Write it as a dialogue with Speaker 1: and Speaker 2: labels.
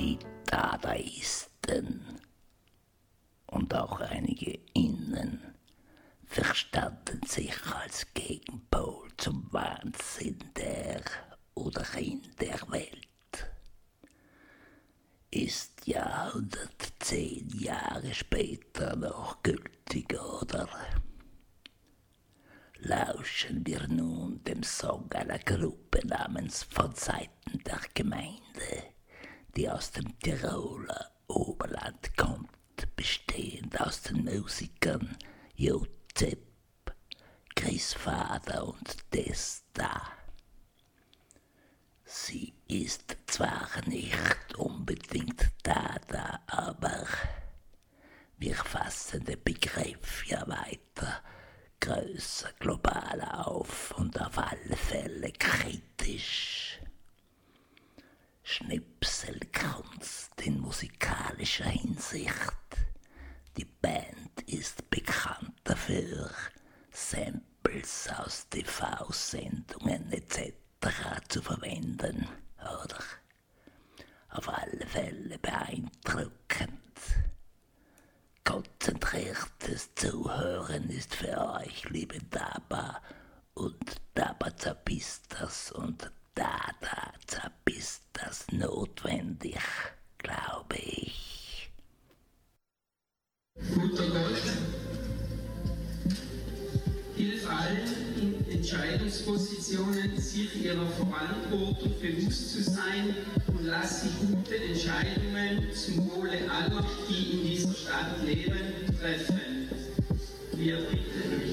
Speaker 1: Die Dadaisten und auch einige Innen verstanden sich als Gegenpol zum Wahnsinn der oder in der Welt. Ist ja 110 Jahre später noch gültig, oder? Lauschen wir nun dem Song einer Gruppe namens Von Seiten der Gemeinde, die aus dem Tiroler Oberland kommt, bestehend aus den Musikern Jo Zepp, Chris Vader und Desta. Sie ist zwar nicht unbedingt Dada, aber wir fassen den Begriff ja weiter größer, global auf und auf alle Fälle kritisch. Schnipselkunst in musikalischer Hinsicht. Die Band ist bekannt dafür, Samples aus TV-Sendungen etc. zu verwenden, oder? Auf alle Fälle beeindruckend. Konzentriertes Zuhören ist für euch, liebe Daba und Daba-Zapistas und Dada-Zapistas, notwendig, glaube ich.
Speaker 2: Guter Gott, hilf allen in Entscheidungspositionen, sich ihrer Verantwortung bewusst zu sein und lass sie gute Entscheidungen zum Wohle aller, die in dieser Stadt leben, treffen. Wir bitten dich.